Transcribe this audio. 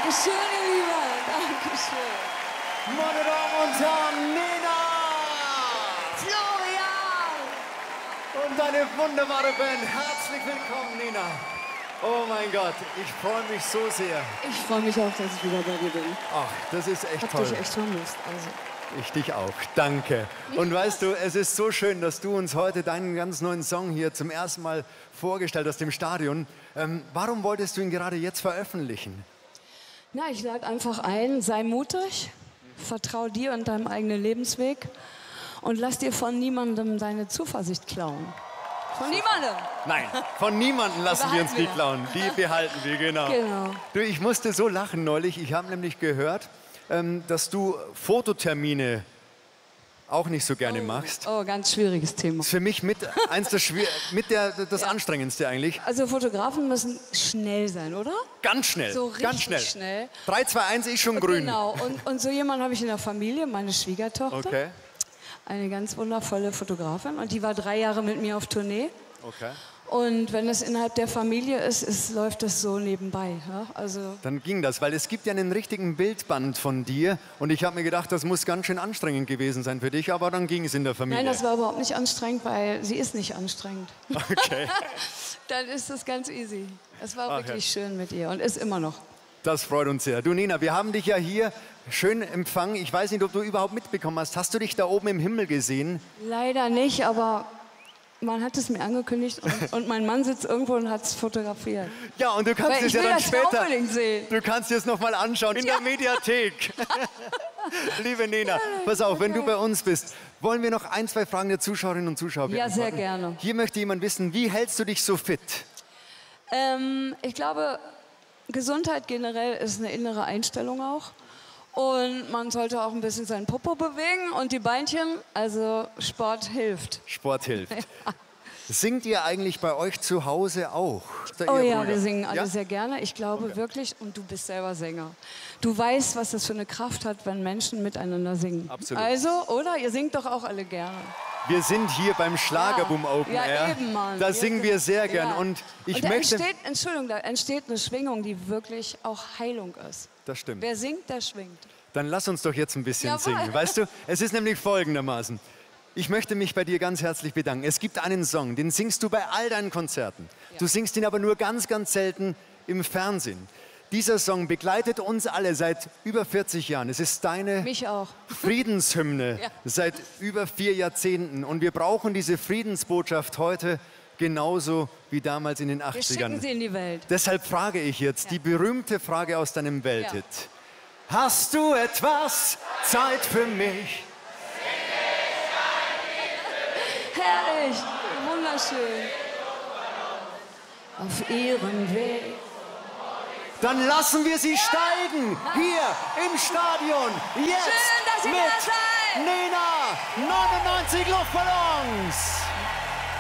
Dankeschön, ihr Lieben. Dankeschön. Meine Damen und Herren, Nena! Florian! Und eine wunderbare Band. Herzlich willkommen, Nena. Oh mein Gott, ich freue mich so sehr. Ich freue mich auch, dass ich wieder bei dir bin. Ach, das ist echt Hab toll. dich echt vermisst. Also. Ich dich auch, danke. Und weißt du, es ist so schön, dass du uns heute deinen ganz neuen Song hier zum ersten Mal vorgestellt hast im Stadion. Warum wolltest du ihn gerade jetzt veröffentlichen? Na, ich lade einfach ein, sei mutig, vertrau dir und deinem eigenen Lebensweg und lass dir von niemandem deine Zuversicht klauen. Von niemandem? Nein, von niemandem lassen wir uns die klauen. Die behalten wir, genau. Du, ich musste so lachen neulich. Ich habe nämlich gehört, dass du Fototermine auch nicht so gerne machst. Oh, ganz schwieriges Thema. Das ist für mich das Anstrengendste eigentlich. Also Fotografen müssen schnell sein, oder? Ganz schnell, so richtig ganz schnell. Schnell. 3, 2, 1 ist schon grün. Genau, und so jemanden habe ich in der Familie, meine Schwiegertochter. Okay. Eine ganz wundervolle Fotografin und die war 3 Jahre mit mir auf Tournee. Okay. Und wenn es innerhalb der Familie ist, läuft das so nebenbei. Ja? Also dann ging das, weil es gibt ja einen richtigen Bildband von dir und ich habe mir gedacht, das muss ganz schön anstrengend gewesen sein für dich, aber dann ging es in der Familie. Nein, das war überhaupt nicht anstrengend, weil sie ist nicht anstrengend. Okay. Dann ist das ganz easy. Es war wirklich schön mit ihr und ist immer noch. Das freut uns sehr. Du Nena, wir haben dich ja hier schön empfangen. Ich weiß nicht, ob du überhaupt mitbekommen hast. Hast du dich da oben im Himmel gesehen? Leider nicht, aber man hat es mir angekündigt und mein Mann sitzt irgendwo und hat es fotografiert. Ja, und du kannst es ja dann später. Sehen. Du kannst es noch mal anschauen in der Mediathek. Liebe Nena, pass auf, wenn du bei uns bist, wollen wir noch 1, 2 Fragen der Zuschauerinnen und Zuschauer beantworten? Ja, sehr gerne. Hier möchte jemand wissen, wie hältst du dich so fit? Ich glaube, Gesundheit generell ist eine innere Einstellung auch. Und man sollte auch ein bisschen seinen Popo bewegen und die Beinchen, also Sport hilft. Sport hilft. Singt ihr eigentlich bei euch zu Hause auch? Oh ja, wir singen alle sehr gerne. Ich glaube wirklich, und du bist selber Sänger. Du weißt, was das für eine Kraft hat, wenn Menschen miteinander singen. Absolut. Also, oder? Ihr singt doch auch alle gerne. Wir sind hier beim Schlagerboom Open Air. Eben, Mann. Da singen wir sehr gern. Ja. Und ich da möchte. Da entsteht eine Schwingung, die wirklich auch Heilung ist. Das stimmt. Wer singt, der schwingt. Dann lass uns doch jetzt ein bisschen Jawohl. singen. Weißt du, es ist nämlich folgendermaßen. Ich möchte mich bei dir ganz herzlich bedanken. Es gibt einen Song, den singst du bei all deinen Konzerten. Ja. Du singst ihn aber nur ganz, ganz selten im Fernsehen. Dieser Song begleitet uns alle seit über 40 Jahren. Es ist deine Friedenshymne seit über 4 Jahrzehnten. Und wir brauchen diese Friedensbotschaft heute genauso wie damals in den 80ern. Wir schicken sie in die Welt. Deshalb frage ich jetzt die berühmte Frage aus deinem Welthit. Hast du etwas Zeit für mich? Herrlich, wunderschön. Auf ihrem Weg. Dann lassen wir sie steigen, hier im Stadion, jetzt schön, dass ihr mit da seid. Nena, 99 Luftballons.